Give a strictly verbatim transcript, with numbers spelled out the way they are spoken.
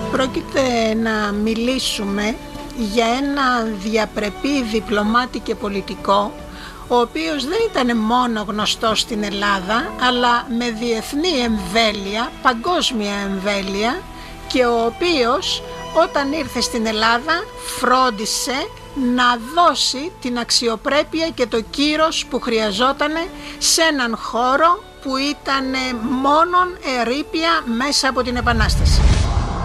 Πρόκειται να μιλήσουμε για ένα διαπρεπή διπλωμάτη και πολιτικό, ο οποίος δεν ήταν μόνο γνωστός στην Ελλάδα, αλλά με διεθνή εμβέλεια, παγκόσμια εμβέλεια, και ο οποίος όταν ήρθε στην Ελλάδα φρόντισε να δώσει την αξιοπρέπεια και το κύρος που χρειαζόταν σε έναν χώρο που ήταν μόνον ερείπια μέσα από την Επανάσταση.